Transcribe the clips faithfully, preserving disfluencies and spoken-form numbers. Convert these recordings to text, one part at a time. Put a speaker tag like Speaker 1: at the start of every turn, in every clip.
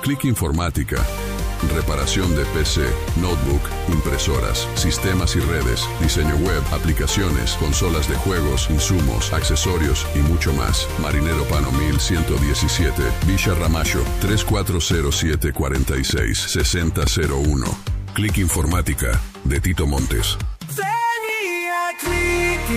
Speaker 1: Click Informática. Reparación de P C, notebook, impresoras, sistemas y redes, diseño web, aplicaciones, consolas de juegos, insumos, accesorios y mucho más. Marinero Pano mil ciento diecisiete, Villa Ramallo, tres cuatro cero siete, cuatro seis, seis cero cero uno. Click Informática, de Tito Montes.
Speaker 2: Venía Click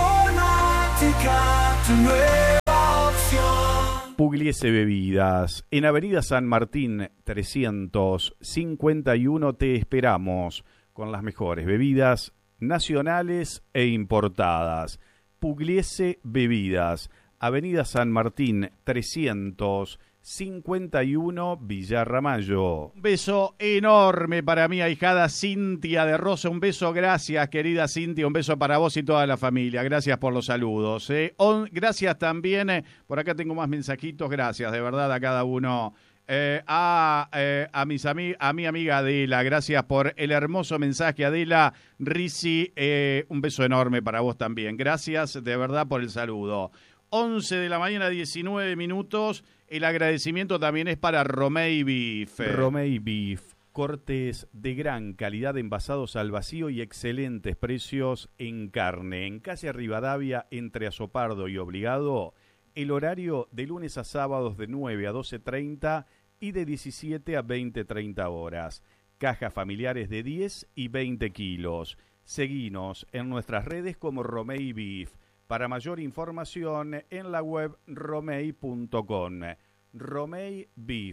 Speaker 2: Informática, tu nueva opción.
Speaker 3: Pugliese Bebidas, en Avenida San Martín trescientos cincuenta y uno te esperamos con las mejores bebidas nacionales e importadas. Pugliese Bebidas, Avenida San Martín trescientos cincuenta y uno, Villa Ramallo. Un beso enorme para mi ahijada Cintia de Rosa. Un beso, gracias querida Cintia. Un beso para vos y toda la familia. Gracias por los saludos. ¿eh? On, gracias también, eh, por acá tengo más mensajitos. Gracias de verdad a cada uno. Eh, a, eh, a, mis ami a mi amiga Adela, gracias por el hermoso mensaje. Adela Risi, eh, un beso enorme para vos también. Gracias de verdad por el saludo. once de la mañana, diecinueve minutos. El agradecimiento también es para Romei Beef. Romei Beef, cortes de gran calidad envasados al vacío y excelentes precios en carne. En calle Rivadavia, entre Azopardo y Obligado, el horario de lunes a sábados de nueve a doce treinta y de diecisiete a veinte treinta horas. Cajas familiares de diez y veinte kilos. Seguinos en nuestras redes como Romei Beef. Para mayor información en la web romei punto com. Romei Beef,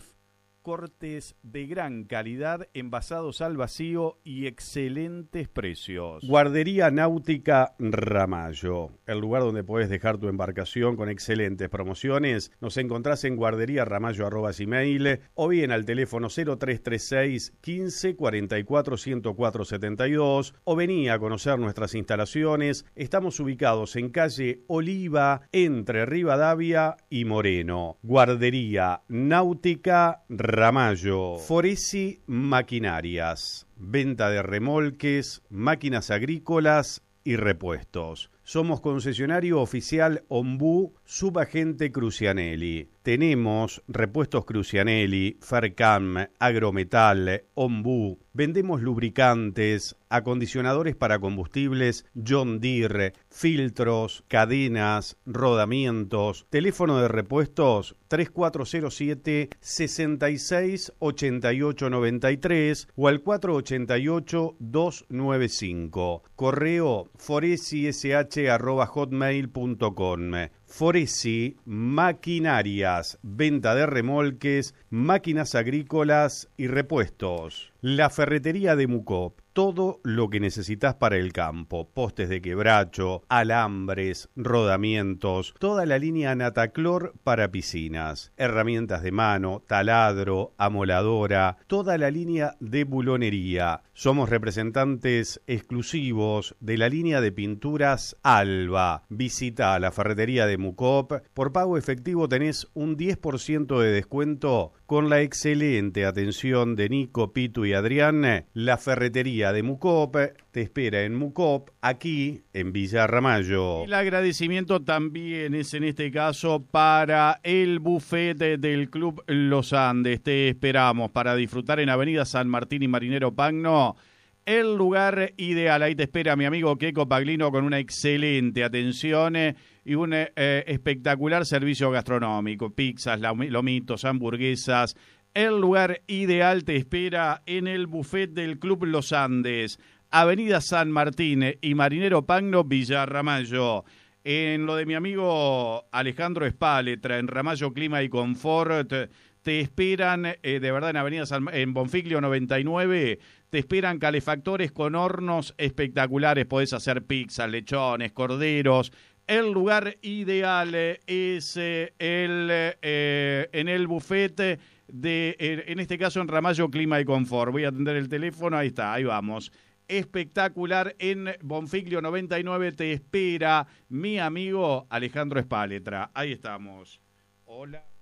Speaker 3: cortes de gran calidad envasados al vacío y excelentes precios. Guardería Náutica Ramallo, el lugar donde puedes dejar tu embarcación con excelentes promociones. Nos encontrás en guarderiyaramallo arroba gmail o bien al teléfono cero tres tres seis, quince, cuarenta y cuatro, ciento cuatro, setenta y dos o vení a conocer nuestras instalaciones. Estamos ubicados en calle Oliva entre Rivadavia y Moreno. Guardería Náutica Ramallo. Ramallo. Foresi Maquinarias, venta de remolques, máquinas agrícolas y repuestos. Somos concesionario oficial Ombú, subagente Crucianelli. Tenemos repuestos Crucianelli, Fercam, Agrometal, Ombú. Vendemos lubricantes, acondicionadores para combustibles, John Deere, filtros, cadenas, rodamientos. Teléfono de repuestos tres cuatro cero siete, sesenta y seis, ochenta y ocho noventa y tres o al cuatro ochenta y ocho, dos noventa y cinco. Correo foresish arroba hotmail punto com. Foresi Maquinarias, venta de remolques, máquinas agrícolas y repuestos. La ferretería de Mucop, todo lo que necesitas para el campo, postes de quebracho, alambres, rodamientos, toda la línea Nataclor para piscinas, herramientas de mano, taladro, amoladora, toda la línea de bulonería. Somos representantes exclusivos de la línea de pinturas Alba. Visita a la ferretería de Mucop. Por pago efectivo tenés un diez por ciento de descuento con la excelente atención de Nico, Pitu y Adrián. La ferretería de Mucop te espera en Mucop, aquí en Villa Ramallo. El agradecimiento también es en este caso para el buffet del Club Los Andes. Te esperamos para disfrutar en Avenida San Martín y Marinero Pagno. El lugar ideal. Ahí te espera mi amigo Keco Paglino con una excelente atención eh, y un eh, espectacular servicio gastronómico. Pizzas, lomitos, hamburguesas. El lugar ideal te espera en el buffet del Club Los Andes. Avenida San Martín y Marinero Pagno, Villa Ramallo. En lo de mi amigo Alejandro Espáletra, en Ramallo Clima y Confort, te esperan, eh, de verdad, en Avenida San, en Bonfiglio noventa y nueve, te esperan calefactores con hornos espectaculares. Podés hacer pizzas, lechones, corderos. El lugar ideal eh, es eh, el, eh, en el buffet de, eh, en este caso en Ramallo Clima y Confort. Voy a atender el teléfono, ahí está, ahí vamos. Espectacular en Bonfiglio noventa y nueve te espera mi amigo Alejandro Espáletra. Ahí estamos. Hola.